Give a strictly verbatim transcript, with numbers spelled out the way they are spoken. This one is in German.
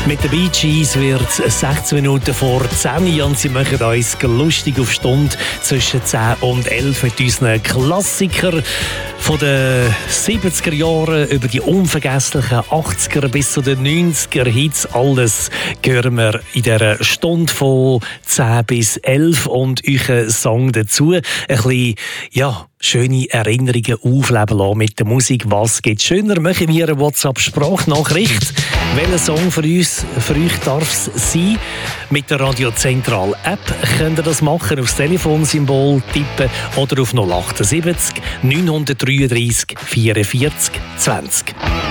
Mit den Bee Gees wird es sechzehn Minuten vor zehn und sie machen uns lustig auf Stunde zwischen zehn und elf mit unseren Klassikern von den siebziger Jahren über die unvergesslichen achtziger bis zu den neunziger Hits. Alles hören wir in dieser Stunde von zehn bis elf und euren Song dazu. Ein bisschen, ja, schöne Erinnerungen aufleben lassen mit der Musik. Was geht schöner? Machen wir eine WhatsApp-Sprachnachricht. Welcher Song für uns, für euch darf es sein? Mit der Radio Zentral App könnt ihr das machen, aufs Telefonsymbol tippen oder auf null acht sieben neun drei drei vierundvierzig zwanzig.